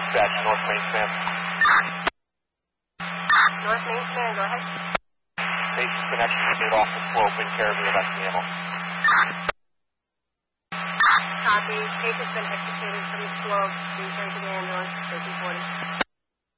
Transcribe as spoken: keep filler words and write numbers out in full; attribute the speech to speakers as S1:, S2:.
S1: dispatch, North Main Span.
S2: North Main Span, go ahead.
S1: Patient's been extricated off the slope in care of the evacuation ammo.
S2: Copy. Patient's been extricated from the slope. Please enter the ambulance. thirteen forty.